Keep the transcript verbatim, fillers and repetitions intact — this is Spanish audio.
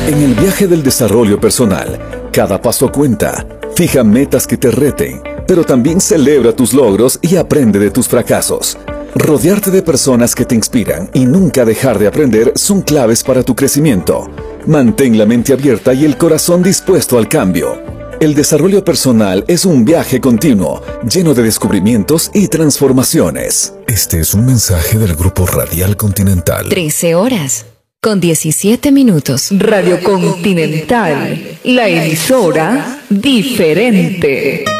En el viaje del desarrollo personal, cada paso cuenta. Fija metas que te reten, pero también celebra tus logros y aprende de tus fracasos. Rodearte de personas que te inspiran y nunca dejar de aprender son claves para tu crecimiento. Mantén la mente abierta y el corazón dispuesto al cambio. El desarrollo personal es un viaje continuo, lleno de descubrimientos y transformaciones. Este es un mensaje del Grupo Radial Continental. trece horas con diecisiete minutos. Radio Continental, la emisora diferente.